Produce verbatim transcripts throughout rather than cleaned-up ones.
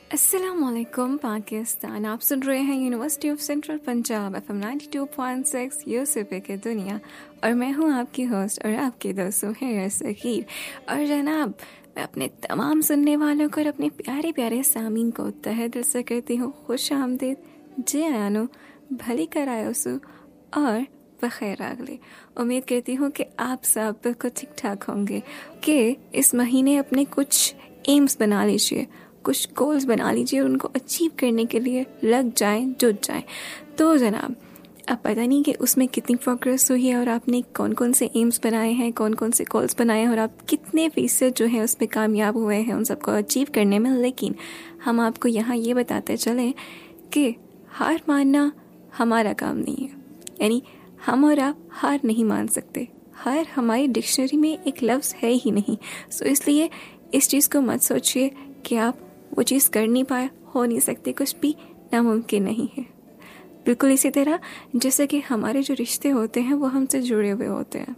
अस्सलामुअलैकुम पाकिस्तान। आप सुन रहे हैं university of central Punjab F M ninety two point six Yusuf के दुनिया, और मैं हूं आपकी होस्ट और आपके दोस्तों है सकीर। और जनाब, मैं अपने तमाम सुनने वालों को और अपने प्यारे प्यारे सामीन को तहे दिल से कहती हूँ खुश आमदीद, जे आयानो, भली करायोसु और बखैर आगले। उम्मीद करती हूँ कि आप सब बिल्कुल ठीक ठाक होंगे कि इस महीने अपने कुछ एम्स बना लीजिए, कुछ गोल्स बना लीजिए और उनको अचीव करने के लिए लग जाएं, जुट जाएं। तो जनाब, अब पता नहीं कि उसमें कितनी प्रोग्रेस हुई है और आपने कौन कौन से एम्स बनाए हैं, कौन कौन से गोल्स बनाए हैं और आप कितने फीसद जो है उस पर कामयाब हुए हैं उन सबको अचीव करने में। लेकिन हम आपको यहाँ ये बताते चलें कि हार मानना हमारा काम नहीं है, यानी हम और आप हार नहीं मान सकते। हार हमारी डिक्शनरी में एक लफ्ज़ है ही नहीं। सो इसलिए इस चीज़ को मत सोचिए कि आप वो चीज़ कर नहीं पाए, हो नहीं सकते, कुछ भी नामुमकिन नहीं है। बिल्कुल इसी तरह जैसे कि हमारे जो रिश्ते होते हैं वो हमसे जुड़े हुए होते हैं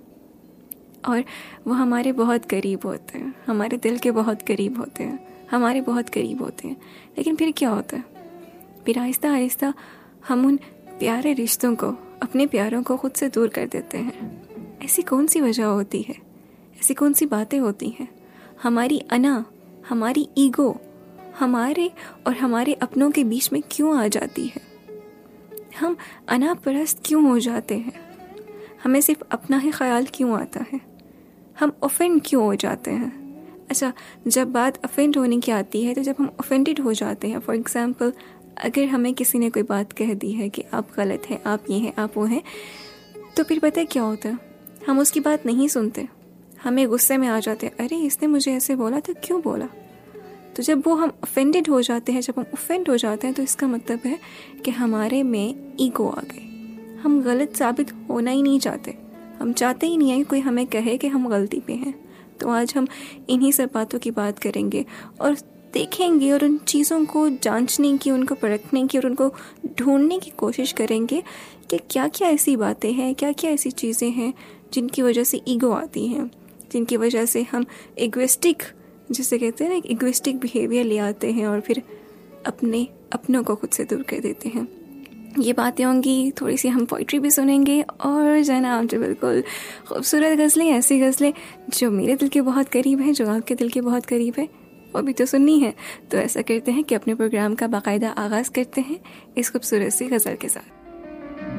और वो हमारे बहुत करीब होते हैं, हमारे दिल के बहुत करीब होते हैं, हमारे बहुत करीब होते हैं। लेकिन फिर क्या होता है, फिर आहिस्ता आहिस्ता हम उन प्यारे रिश्तों को, अपने प्यारों को खुद से दूर कर देते हैं। ऐसी कौन सी वजह होती है, ऐसी कौन सी बातें होती हैं? हमारी अना, हमारी ईगो हमारे और हमारे अपनों के बीच में क्यों आ जाती है? हम अना परस्त क्यों हो जाते हैं? हमें सिर्फ अपना ही ख्याल क्यों आता है? हम ऑफेंड क्यों हो जाते हैं? अच्छा, जब बात ऑफेंड होने की आती है तो जब हम ऑफेंडेड हो जाते हैं, फॉर एग्जांपल अगर हमें किसी ने कोई बात कह दी है कि आप गलत हैं, आप ये हैं, आप वो हैं, तो फिर पता है क्या होता है? हम उसकी बात नहीं सुनते, हमें गुस्से में आ जाते हैं, अरे इसने मुझे ऐसे बोला तो क्यों बोला? तो जब वो हम ऑफेंडेड हो जाते हैं, जब हम ऑफेंड हो जाते हैं, तो इसका मतलब है कि हमारे में ईगो आ गई। हम गलत साबित होना ही नहीं चाहते, हम चाहते ही नहीं है कि कोई हमें कहे कि हम गलती पे हैं। तो आज हम इन्हीं सब बातों की बात करेंगे और देखेंगे और उन चीज़ों को जांचने की, उनको परखने की और उनको ढूंढने की कोशिश करेंगे कि क्या क्या ऐसी बातें हैं, क्या क्या ऐसी चीज़ें हैं जिनकी वजह से ईगो आती हैं, जिनकी वजह से हम इगोइस्टिक, जिसे कहते हैं ना, एक इगोइस्टिक बिहेवियर ले आते हैं और फिर अपने अपनों को खुद से दूर कर देते हैं। ये बातें होंगी, थोड़ी सी हम पोइट्री भी सुनेंगे और जनाब जो बिल्कुल खूबसूरत गज़लें, ऐसी गज़लें जो मेरे दिल के बहुत करीब हैं, जो आपके दिल के बहुत करीब है, वो भी तो सुननी है। तो ऐसा करते हैं कि अपने प्रोग्राम का बाकायदा आगाज़ करते हैं इस खूबसूरत सी गज़ल के साथ।